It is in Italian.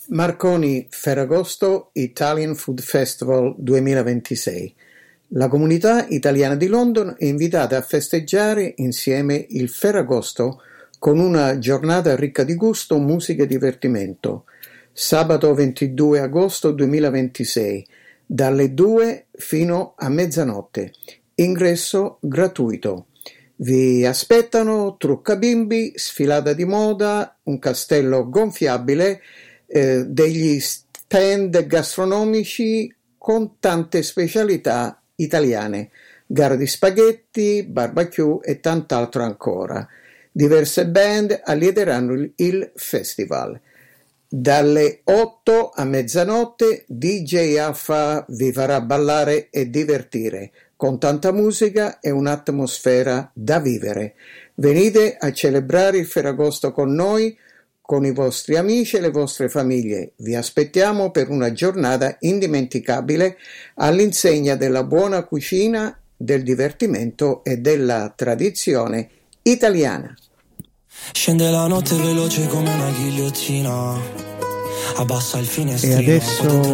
Marconi Ferragosto Italian Food Festival 2026. La comunità italiana di London è invitata a festeggiare insieme il Ferragosto con una giornata ricca di gusto, musica e divertimento. Sabato 22 agosto 2026, dalle 2 fino a mezzanotte. Ingresso gratuito. Vi aspettano trucca bimbi, sfilata di moda, un castello gonfiabile, degli stand gastronomici con tante specialità italiane, gara di spaghetti, barbecue e tant'altro ancora. Diverse band allieteranno il festival. Dalle 8 a mezzanotte DJ Alfa vi farà ballare e divertire con tanta musica e un'atmosfera da vivere. Venite a celebrare il Ferragosto con noi, con i vostri amici e le vostre famiglie. Vi aspettiamo per una giornata indimenticabile all'insegna della buona cucina, del divertimento e della tradizione italiana. Scende la notte veloce come una ghigliottina, abbassa il finestrino. E adesso